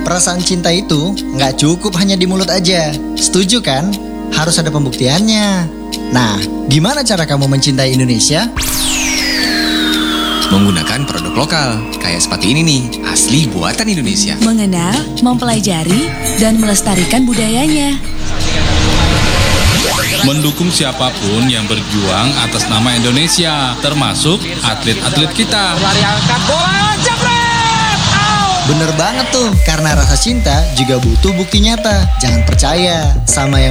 Perasaan cinta itu nggak cukup hanya di mulut aja. Setuju kan? Harus ada pembuktiannya. Nah, gimana cara kamu mencintai Indonesia? Menggunakan produk lokal, kayak sepatu ini nih, asli buatan Indonesia. Mengenal, mempelajari, dan melestarikan budayanya. Mendukung siapapun yang berjuang atas nama Indonesia, termasuk atlet-atlet kita. Lari angkat bola, jebret! Bener banget tuh, karena rasa cinta juga butuh bukti nyata. Jangan percaya sama yang